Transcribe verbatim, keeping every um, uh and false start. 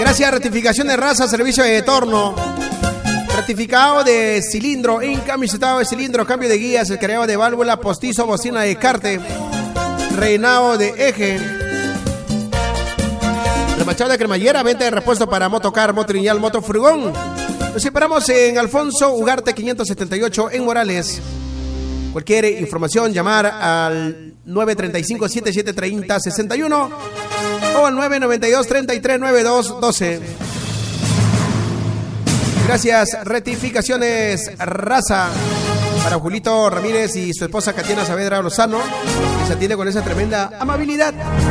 Gracias, rectificación de raza, servicio de torno. Rectificado de cilindro, encamisetado de cilindro, cambio de guías, el cargado de válvula, postizo, bocina de carte, reinado de eje. Remachado de cremallera, venta de repuesto para motocar, motriñal, motofurgón. Nos esperamos en Alfonso Ugarte quinientos setenta y ocho en Morales. Cualquier información, llamar al nueve tres cinco, siete siete tres cero, seis uno o al nueve nueve dos, tres tres nueve dos uno dos. Gracias, rectificaciones raza. Para Julito Ramírez y su esposa Katiana Saavedra Lozano, que se atiende con esa tremenda amabilidad.